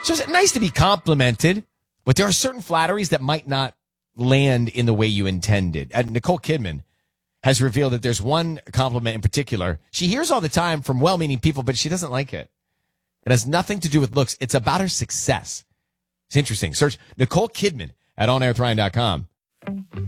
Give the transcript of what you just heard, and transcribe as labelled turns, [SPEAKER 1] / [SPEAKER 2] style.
[SPEAKER 1] So it's nice to be complimented, but there are certain flatteries that might not land in the way you intended. And Nicole Kidman has revealed that there's one compliment in particular she hears all the time from well-meaning people, but she doesn't like it. It has nothing to do with looks. It's about her success. It's interesting. Search Nicole Kidman at onairwithryan.com.